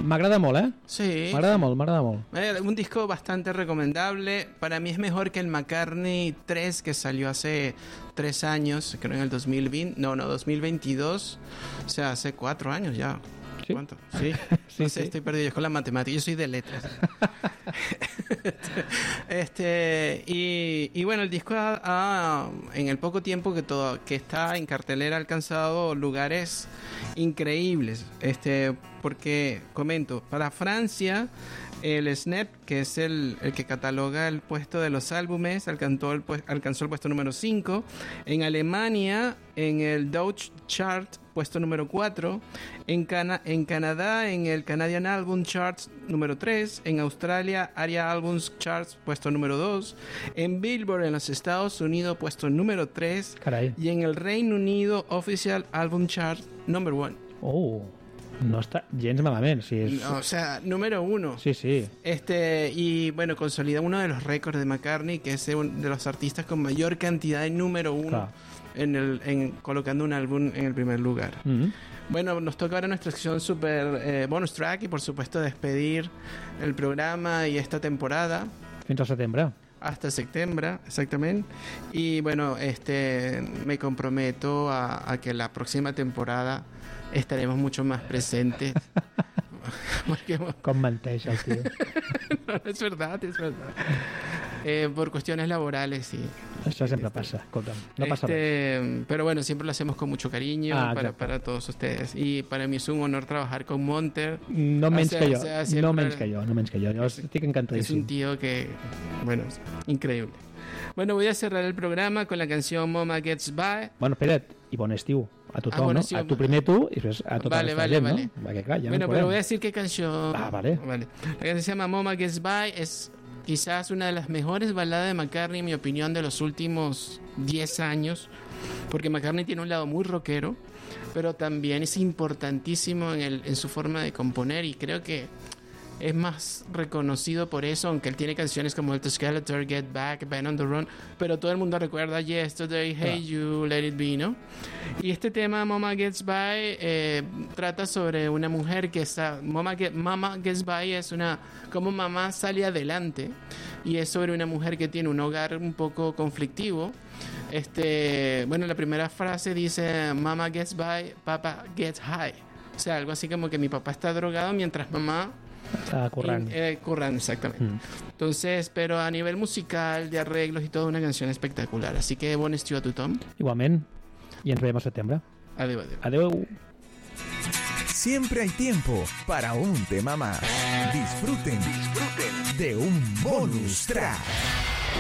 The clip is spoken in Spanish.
M'agrada molt, eh? Sí. M'agrada molt. Un disco bastante recomendable. Para mí es mejor que el McCartney 3 que salió hace 3 años, creo en el 2020. No, 2022. O sea, hace 4 años ya. ¿Sí? ¿Cuánto? Sí. Sí, No sé, sí. estoy perdido yo con la matemática. Yo soy de letras. Y bueno, el disco en el poco tiempo que está en cartelera ha alcanzado lugares increíbles. Porque, comento, para Francia, el SNEP, que es el que cataloga el puesto de los álbumes, alcanzó el puesto número 5. En Alemania, en el Deutsche Chart, puesto número 4. En Canadá, en el Canadian Album Charts, número 3. En Australia, ARIA Albums Charts, puesto número 2. En Billboard, en los Estados Unidos, puesto número 3. Carai. Y en el Reino Unido, Official Album Chart, number 1. Oh, no està gens malament. Sí, és... O sea, número 1. Sí, sí. Y bueno, consolida uno de los récords de McCartney, que es uno de los artistas con mayor cantidad de número 1. Clar. Colocando un álbum en el primer lugar. Mm-hmm. Bueno, nos toca ahora nuestra sección super bonus track y por supuesto despedir el programa y esta temporada. Fins al setembre. Hasta septiembre, exactamente. Y bueno, me comprometo a que la próxima temporada estaremos mucho más presentes. Porque, Com menteix el tio. no, es verdad. Por cuestiones laborales, sí. Això sempre passa, escolta'm. No passa res. Pero bueno, siempre lo hacemos con mucho cariño para todos ustedes. Y para mí es un honor trabajar con Monter. No menys que jo. Siempre- No menys que jo. Jo estic Es encantadíssim. un tío que, bueno, es increíble. Bueno, voy a cerrar el programa con la canción Mama Gets By. Bueno, espera't, i bon estiu a tothom, bon no? estiu. A tu primer tu i després a tota Vale, la vale, gent, vale. no? Perquè clar, ja Bueno, no pero voy a podem. decir qué canción. Ah, vale. La canción se llama Mama Gets By. Es quizás una de las mejores baladas de McCartney, en mi opinión, de los últimos 10 años. Porque McCartney tiene un lado muy rockero, pero también es importantísimo en su forma de componer. Y creo que es más reconocido por eso, aunque él tiene canciones como El Skeletor, Get Back, Band on the Run, pero todo el mundo recuerda Yesterday, Hey You, Let It Be, ¿no? Y este tema, Mama Gets By, trata sobre una mujer que está... Mama Gets By es como mamá sale adelante, y es sobre una mujer que tiene un hogar un poco conflictivo. Bueno, la primera frase dice, Mama gets by, Papa gets high. O sea, algo así como que mi papá está drogado mientras mamá... Està currant. Currant, exactamente. Entonces, pero a nivel musical, de arreglos y todo, una canción espectacular. Así que bon estiu a tothom. Igualment. I ens veiem al setembre. Adeu, adeu. Adeu. Siempre hay tiempo para un tema más. Disfruten de un bonus track.